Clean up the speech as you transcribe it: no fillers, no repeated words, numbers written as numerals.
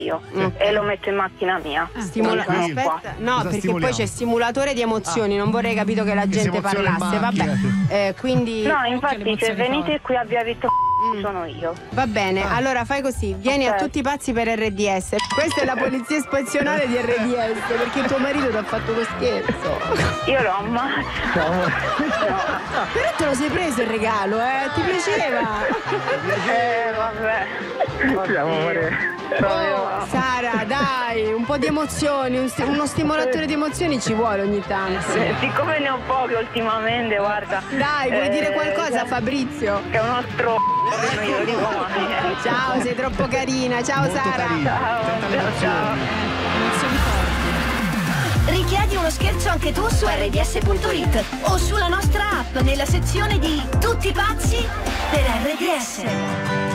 io e lo metto in macchina mia. Aspetta, no, perché poi c'è simulatore di emozioni, non vorrei capito che la gente parlasse, vabbè. Quindi no, infatti se venite qui a Via Vittorio sono io. Va bene, allora fai così, vieni a tutti i pazzi per RDS. Questa è la polizia ispazionale di RDS, perché tuo marito ti ha fatto lo scherzo. Io lo ammazzo. Però te lo sei preso il regalo, ti piaceva? Vabbè. Sara, dai, un po' di emozioni, uno stimolatore di emozioni ci vuole ogni tanto. Siccome ne ho poche ultimamente, guarda. Dai, vuoi dire qualcosa a Fabrizio? Che è uno non glielo dico mai. Ciao, sei troppo carina. Ciao molto Sara. Ciao. Richiedi uno scherzo anche tu su rds.it o sulla nostra app nella sezione di Tutti pazzi per RDS.